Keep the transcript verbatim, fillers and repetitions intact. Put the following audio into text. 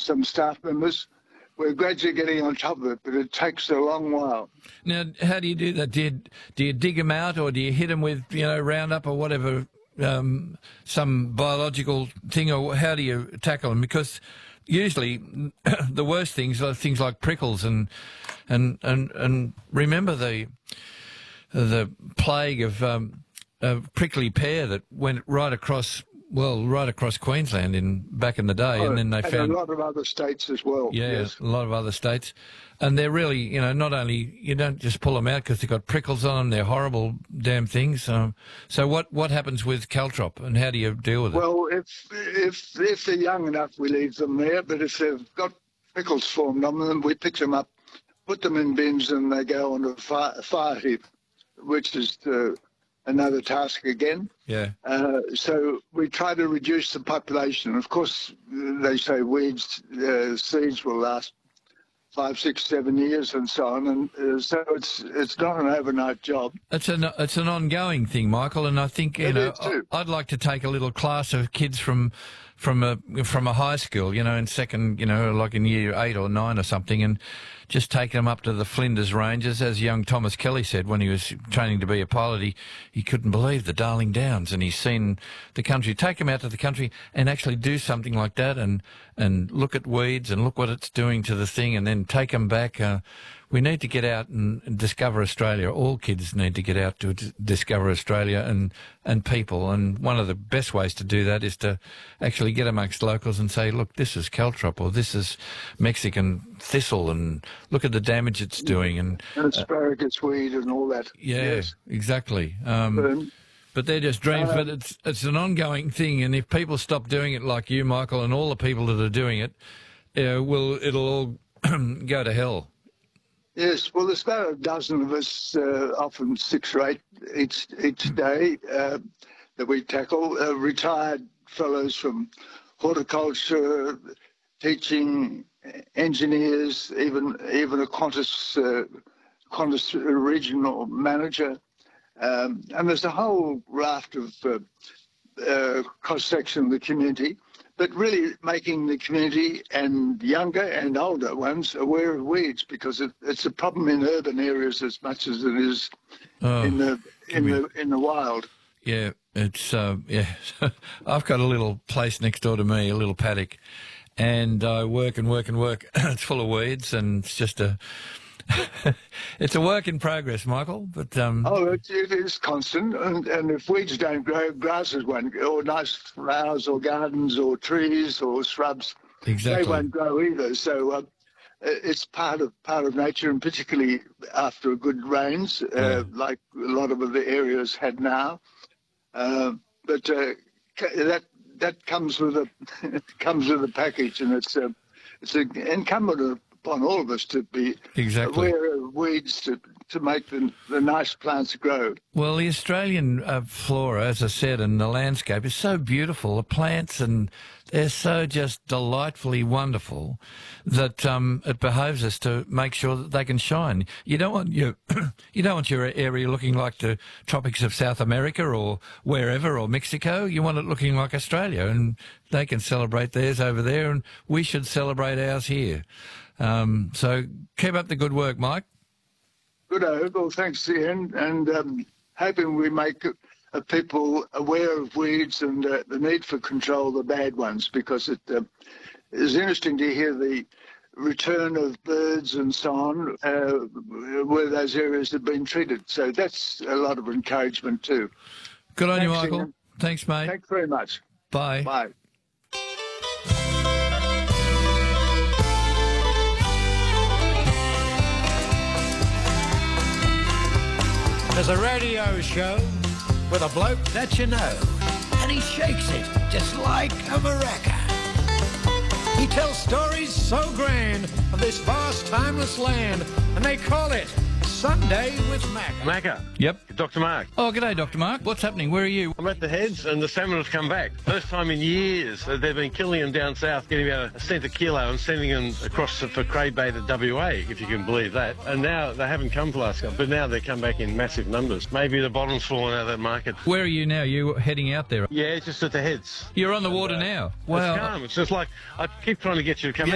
some staff members. We're gradually getting on top of it, but it takes a long while. Now, how do you do that? Do you, do you dig them out, or do you hit them with, you know, Roundup or whatever, um, some biological thing, or how do you tackle them? Because usually the worst things are things like prickles, and and and, and remember the the plague of um, of prickly pear that went right across. Well, right across Queensland in back in the day, oh, and then they and found a lot of other states as well. Yeah, yes. a lot of other states, and they're really, you know, not only you don't just pull them out because they've got prickles on them; they're horrible, damn things. Um, so, what what happens with caltrop, and how do you deal with it? Well, if if if they're young enough, we leave them there. But if they've got prickles formed on them, we pick them up, put them in bins, and they go on a fire, fire heap, which is the another task again. Yeah. Uh, so we try to reduce the population. Of course, they say weeds, uh, seeds will last five, six, seven years and so on. And uh, so it's it's not an overnight job. It's an it's an ongoing thing, Michael. And I think you It know is too. I'd like to take a little class of kids from from a from a high school, you know, in second, you know, like in year eight or nine or something, and just take them up to the Flinders Ranges, as young Thomas Kelly said when he was training to be a pilot. He he couldn't believe the Darling Downs, and he's seen the country. Take them out to the country and actually do something like that, and and look at weeds and look what it's doing to the thing, and then take them back. Uh, we need to get out and, and discover Australia. All kids need to get out to d- discover Australia and, and people. And one of the best ways to do that is to actually get amongst locals and say, look, this is caltrop, or this is Mexican thistle, and look at the damage it's doing. And, and asparagus uh, weed and all that. Yeah, yes. exactly. Um, um, but they're just dreams. uh, but it's it's an ongoing thing. And if people stop doing it like you, Michael, and all the people that are doing it, uh, will it'll all go to hell. Yes, well, there's about a dozen of us, uh, often six or eight each each day, uh, that we tackle. Uh, retired fellows from horticulture, teaching, engineers, even even a Qantas, uh, Qantas regional manager, um, and there's a whole raft of uh, uh, cross-section of the community. But really making the community and younger and older ones aware of weeds, because it, it's a problem in urban areas as much as it is Oh, in the in we- the in the wild. Yeah, it's uh, yeah. I've got a little place next door to me, a little paddock, and I work and work and work. It's full of weeds, and it's just a it's a work in progress, Michael. But um, Oh, it, it is constant, and, and if weeds don't grow, grasses won't, or nice flowers, or gardens, or trees, or shrubs, exactly. they won't grow either. So uh, it's part of part of nature, and particularly after good rains, uh, Yeah. like a lot of the areas had now. Uh, but uh, ca- that that comes with a comes with a package, and it's uh, it's incumbent upon all of us to be Exactly. aware of weeds to to make the the nice plants grow. Well, the Australian uh, flora, as I said, and the landscape is so beautiful. The plants, and they're so just delightfully wonderful that um, it behoves us to make sure that they can shine. You don't want your you don't want your area looking like the tropics of South America or wherever, or Mexico. You want it looking like Australia, and they can celebrate theirs over there, and we should celebrate ours here. Um, so keep up the good work, Mike. Good, well, thanks, Ian, and um, hoping we make uh, people aware of weeds and uh, the need for control the bad ones, because it uh, is interesting to hear the return of birds and so on uh, where those areas have been treated. So that's a lot of encouragement too. Good on you, Thanks, Michael. Ian. Thanks, mate. Thanks very much. Bye. Bye. There's a radio show with a bloke that you know, and he shakes it just like a maraca. He tells stories so grand of this vast, timeless land, and they call it Sunday with Macca. Macca. Yep. Doctor Mark. Oh, g'day, Doctor Mark. What's happening? Where are you? I'm at the Heads and the salmon have come back. First time in years that they've been killing them down south, getting about a cent a kilo and sending them across for Craig Bay to W A, if you can believe that. And now they haven't come to us, but now they come back in massive numbers. Maybe the bottom's fallen out of that market. Where are you now? You heading out there? Yeah, just at the Heads. You're on the water And, uh, now. It's Wow. calm. It's just like, I keep trying to get you to come Yeah.